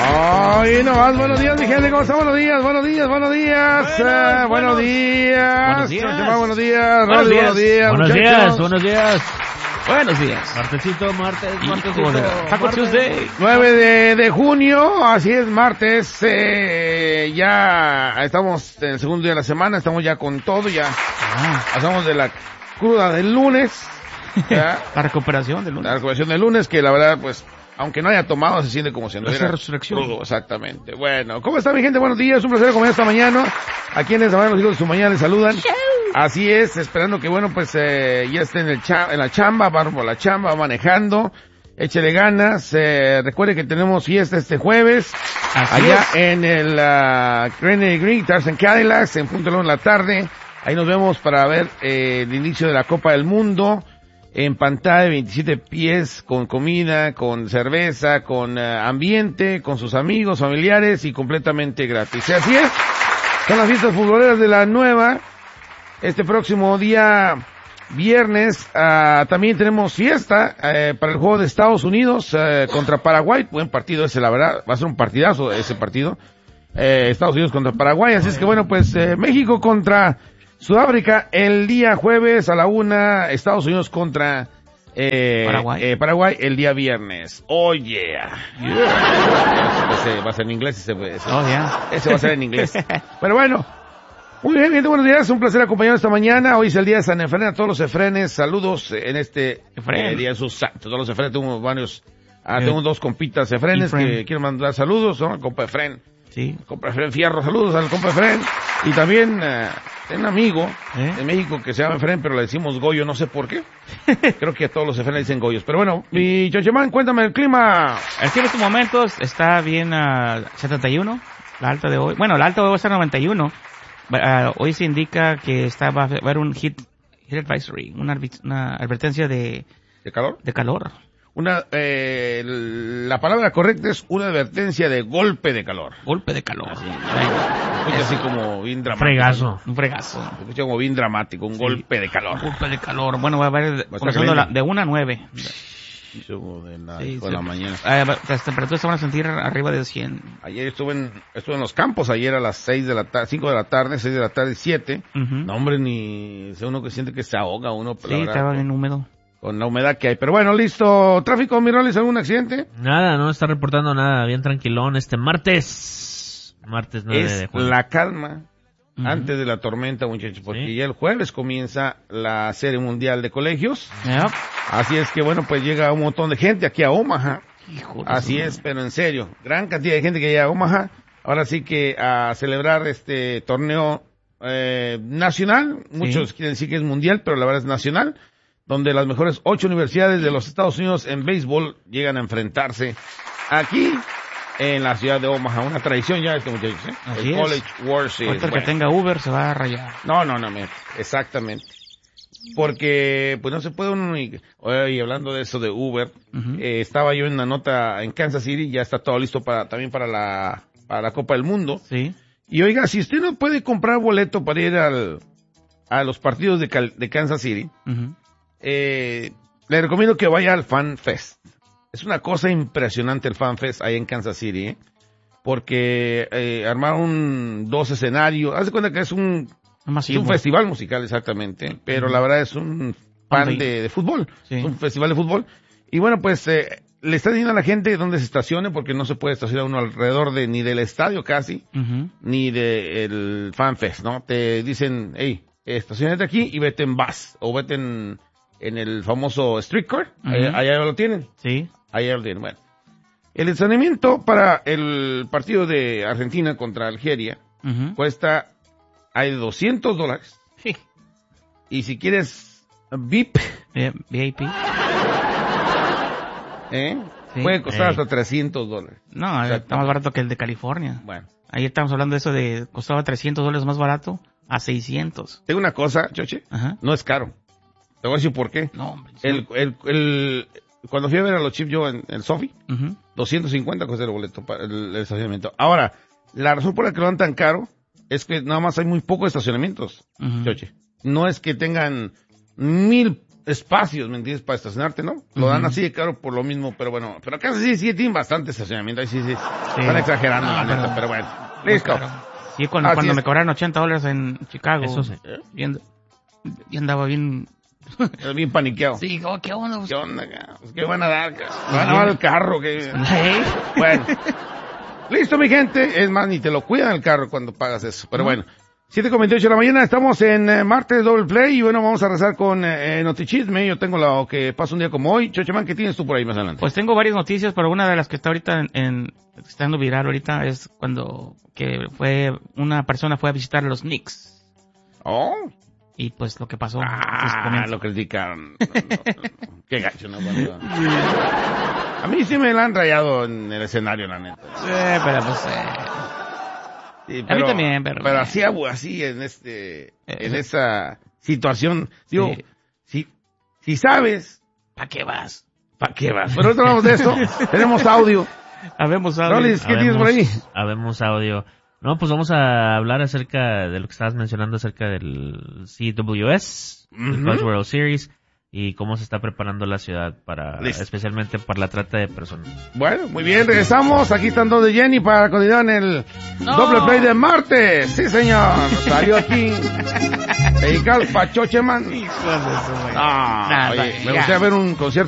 Ay, no más, buenos días, mi gente, ¿cómo está? Buenos días. Buenos días. Buenos días. Buenos días. Buenos días. Martesito. Taco Tuesday. 9 de junio, así es, martes. Ya estamos en el segundo día de la semana, estamos ya con todo, ya pasamos de la cruda del lunes. ¿Ya? La recuperación del La lunes. recuperación del lunes, que la verdad, pues, aunque no haya tomado, se siente como si no Esa hubiera resurrección. crudo, exactamente. Bueno, ¿cómo está mi gente? Buenos días, un placer acompañar esta mañana. A quienes a los hijos de su mañana les saludan. Así es, esperando que, bueno, pues, ya esté en la chamba, va por la chamba, va manejando. Échele ganas. Recuerde que tenemos fiesta este jueves. Así allá es. en el Granary Green, Tarzan Cadillacs, en punto de la tarde. Ahí nos vemos para ver el inicio de la Copa del Mundo. En pantalla de 27 pies, con comida, con cerveza, con ambiente, con sus amigos, familiares y completamente gratis. Y así es, son las fiestas futboleras de la nueva. Este próximo día, viernes, también tenemos fiesta para el juego de Estados Unidos contra Paraguay. Buen partido ese, la verdad, va a ser un partidazo ese partido. Estados Unidos contra Paraguay, así es que bueno, pues México contra Sudáfrica el día jueves a la 1, Estados Unidos contra Paraguay el día viernes. Oh yeah. Ese va a ser en inglés, ese va a ser en inglés. Pero bueno, muy bien, gente, buenos días, un placer acompañarnos esta mañana. Hoy es el día de San Efrén, a todos los Efrenes, saludos en este día de sus santos. Todos los Efrenes, tengo varios, tengo dos compitas Efrenes que quiero mandar saludos, ¿no? El compa Efrén. Sí. Compa Efrén Fierro, saludos al compa Efrén. Y también un amigo de México que se llama Efrén, pero le decimos Goyo, no sé por qué. Creo que a todos los Efrén le dicen Goyos. Pero bueno, mi Chonchemán, cuéntame el clima. Aquí en estos momentos está bien a 71, la alta de hoy. Bueno, la alta de hoy está a 91. Hoy se indica que va a haber un heat advisory, una advertencia de calor. De calor. La palabra correcta es una advertencia de golpe de calor. Golpe de calor. Escucha así como bien dramático. Un fregazo. Escucha como bien dramático, un golpe de calor. Un golpe de calor. Bueno, va a haber de 1 a 9. De la mañana. Las temperaturas se van a sentir arriba de 100. Ayer estuve en los campos, ayer a las 6 de la tarde, 5 de la tarde, 6 de la tarde, 7. No, hombre, ni uno que siente que se ahoga uno. Sí, estaba bien húmedo. Con la humedad que hay. Pero bueno, listo. ¿Tráfico, Miroles, algún accidente? Nada, no está reportando nada. Bien tranquilón este martes 9 de junio. La calma antes de la tormenta, muchachos, porque ya el jueves comienza la Serie Mundial de Colegios. Así es que, bueno, pues llega un montón de gente aquí a Omaha. Así es, pero en serio, gran cantidad de gente que llega a Omaha. Ahora sí que a celebrar este torneo nacional. Muchos quieren decir que es mundial, pero la verdad es nacional, donde las mejores 8 universidades de los Estados Unidos en béisbol llegan a enfrentarse aquí en la ciudad de Omaha. Una tradición ya este, muchachos, Así el College World Series. El que tenga Uber se va a rayar. No, exactamente. Porque, pues no se puede uno, y hablando de eso de Uber, estaba yo en una nota en Kansas City, ya está todo listo también para la Copa del Mundo. Sí. Y oiga, si usted no puede comprar boleto para ir a los partidos de Kansas City, le recomiendo que vaya al Fan Fest. Es una cosa impresionante el Fan Fest ahí en Kansas City, porque armaron 2 escenarios. Haz de cuenta que es un festival musical, exactamente, pero la verdad es un fan de fútbol. Sí. Es un festival de fútbol. Y bueno, pues le están diciendo a la gente dónde se estacione, porque no se puede estacionar uno alrededor ni del estadio casi, ni del Fan Fest, ¿no? Te dicen, hey, estacionate aquí y vete en bus, o vete en el famoso streetcar. Allá lo tienen. Sí. Allá lo tienen. Bueno, el estacionamiento para el partido de Argentina contra Algeria cuesta, hay $200. Sí. Y si quieres VIP, VIP, puede costar hasta $300. No, está más barato que el de California. Bueno. Ahí estamos hablando de eso costaba $300 más barato a 600. Tengo una cosa, Choche, no es caro. Te voy a decir por qué. No, hombre. Cuando fui a ver a los Chiefs yo en el Sofi, $250 costó el boleto para el estacionamiento. Ahora, la razón por la que lo dan tan caro es que nada más hay muy pocos estacionamientos, Choche. No es que tengan 1000 espacios, ¿me entiendes? Para estacionarte, ¿no? Lo dan así de caro por lo mismo, pero bueno. Pero acá sí tienen bastante estacionamiento. Ahí sí. Están exagerando, la neta, pero bueno. Listo. Sí, cuando me cobraron $80 en Chicago. Eso sí. Y andaba bien... Bien paniqueado. Sí, ¿qué onda? ¿Qué onda, ca? Pues, ¿qué van a dar, ca? Van a dar el carro, que... Bueno. Listo, mi gente. Es más, ni te lo cuidan el carro cuando pagas eso. Pero bueno. 7:28 de la mañana, estamos en martes Double Play y bueno, vamos a rezar con Notichisme. Yo tengo lo que pasa un día como hoy. Chocheman, ¿qué tienes tú por ahí más adelante? Pues tengo varias noticias, pero una de las que está ahorita está dando viral ahorita es que una persona fue a visitar a los Knicks. Oh. Y pues lo que pasó. Lo criticaron. No. Qué gacho, ¿no? A mí sí me la han rayado en el escenario, la neta. Pero pues... Sí, a mí también, pero así en esa situación, digo, si sabes, ¿para qué vas? Pero ahorita hablamos de esto, tenemos audio. Habemos audio. Rolis, ¿qué tienes por ahí? Habemos audio. No, pues vamos a hablar acerca de lo que estabas mencionando acerca del CWS, el College World Series, y cómo se está preparando la ciudad especialmente para la trata de personas. Bueno, muy bien, regresamos. Aquí están dos de Jenny para continuar en el Double Play de martes. Sí, señor. Salió aquí. Dedicado al Pachocheman. Hijo de su... Oye, me gustaría ver un concierto